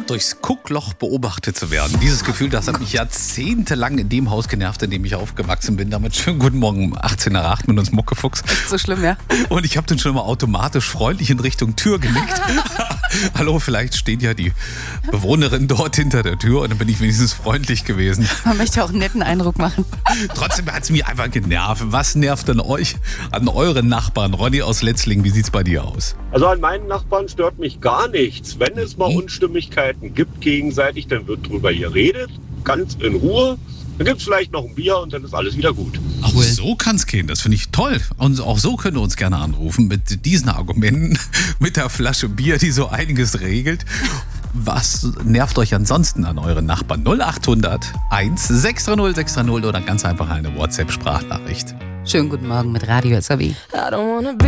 durchs Guckloch beobachtet zu werden. Dieses Gefühl, das hat mich jahrzehntelang in dem Haus genervt, in dem ich aufgewachsen bin. Damit schönen guten Morgen, 18:08 mit uns Muckefuchs. Echt so schlimm, ja? Und ich habe dann schon mal automatisch freundlich in Richtung Tür genickt. Hallo, vielleicht steht ja die Bewohnerin dort hinter der Tür und dann bin ich wenigstens freundlich gewesen. Man möchte auch einen netten Eindruck machen. Trotzdem hat es mich einfach genervt. Was nervt denn euch an euren Nachbarn? Ronny aus Letzlingen, wie sieht's bei dir aus? Also an meinen Nachbarn stört mich gar nichts. Wenn es mal Unstimmigkeiten gibt gegenseitig, dann wird drüber geredet, ganz in Ruhe. Dann gibt es vielleicht noch ein Bier und dann ist alles wieder gut. Auch so kann's gehen, das finde ich toll. Und auch so könnt ihr uns gerne anrufen mit diesen Argumenten, mit der Flasche Bier, die so einiges regelt. Was nervt euch ansonsten an euren Nachbarn? 0800 1630 630 oder ganz einfach eine WhatsApp-Sprachnachricht. Schönen guten Morgen mit Radio SAW.